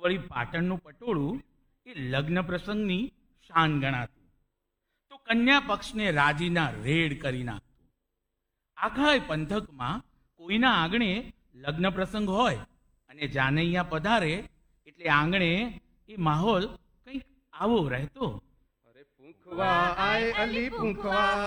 વળી પાટણનું પટોળું એ લગ્ન પ્રસંગની શાન ગણાતું. તો કન્યા પક્ષને રાજીના રેડ કરી નાખતું. આખા પંથકમાં કોઈના આંગણે લગ્ન પ્રસંગ હોય અને જાનૈયા પધારે એટલે આંગણે એ માહોલ કંઈક આવો રહેતો. અરે પૂંખવા આય અલી પૂંખવા